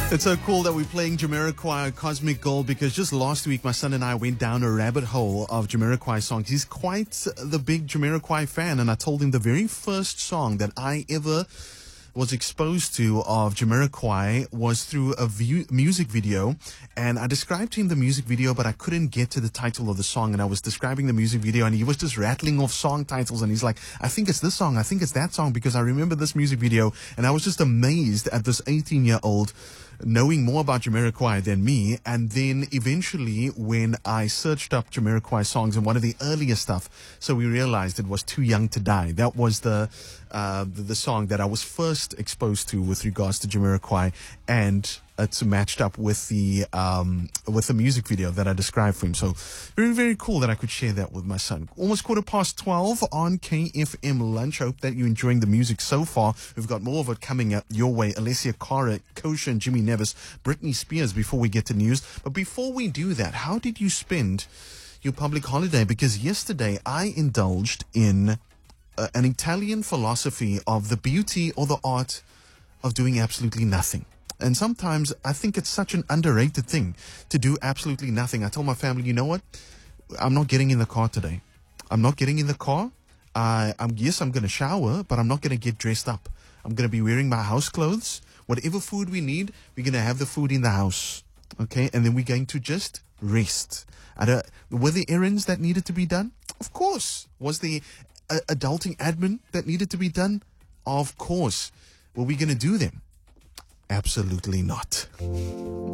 It's so cool that we're playing Jamiroquai Cosmic Gold because just last week my son and I went down a rabbit hole of Jamiroquai songs. He's quite the big Jamiroquai fan, and I told him the very first song that I ever was exposed to of Jamiroquai was through a music video, and I described to him the music video, but I couldn't get to the title of the song, and I was describing the music video, and he was just rattling off song titles, and he's like, I think it's this song, I think it's that song, because I remember this music video, and I was just amazed at this 18-year-old knowing more about Jamiroquai than me. And then eventually when I searched up Jamiroquai songs and one of the earlier stuff, so we realized it was Too Young to Die. That was the song that I was first exposed to with regards to Jamiroquai, and it's matched up with the music video that I described for him. So very, very cool that I could share that with my son. Almost 12:15 on KFM Lunch. Hope that you're enjoying the music so far. We've got more of it coming up your way. Alessia Cara, Kosher and Jimmy Nevis, Britney Spears before we get to news. But before we do that, how did you spend your public holiday? Because yesterday I indulged in an Italian philosophy of the beauty or the art of doing absolutely nothing. And sometimes I think it's such an underrated thing to do absolutely nothing. I told my family, you know what? I'm not getting in the car today. I'm not getting in the car. Yes, I'm going to shower, but I'm not going to get dressed up. I'm going to be wearing my house clothes. Whatever food we need, we're going to have the food in the house. Okay? And then we're going to just rest. Were there errands that needed to be done? Of course. Was there adulting admin that needed to be done? Of course. Were we going to do them? Absolutely not.